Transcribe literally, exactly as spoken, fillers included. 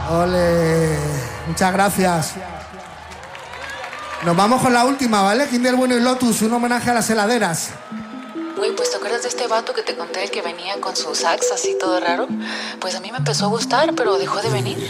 Ole, muchas gracias. Nos vamos con la última, ¿vale? Kinder Bueno y Lotus, un homenaje a las heladeras. Güey, pues ¿te acuerdas de este vato que te conté, el que venía con su sax así todo raro? Pues a mí me empezó a gustar, pero dejó de venir.